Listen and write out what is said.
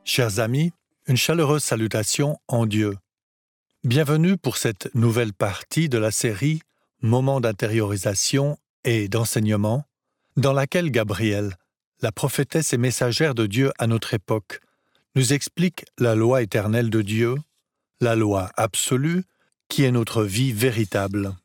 Chers amis, une chaleureuse salutation en Dieu. Bienvenue pour cette nouvelle partie de la série Moments d'intériorisation et d'enseignement, dans laquelle Gabrielle, la prophétesse et messagère de Dieu à notre époque, nous explique la loi éternelle de Dieu, la loi absolue, qui est notre vie véritable.